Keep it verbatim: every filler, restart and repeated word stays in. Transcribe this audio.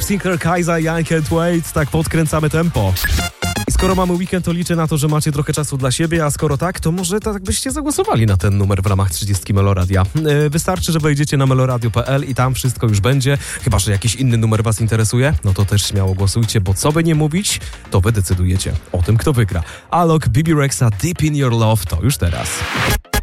Sinclair Kaiser, I Can't Wait. Tak podkręcamy tempo. I skoro mamy weekend, to liczę na to, że macie trochę czasu dla siebie, a skoro tak, to może tak byście zagłosowali na ten numer w ramach trzydziestki Meloradia. Yy, wystarczy, że wejdziecie na meloradio kropka p l i tam wszystko już będzie. Chyba że jakiś inny numer was interesuje, no to też śmiało głosujcie, bo co by nie mówić, to wy decydujecie o tym, kto wygra. Alok, Bibi Rexa, Deep in Your Love, to już teraz.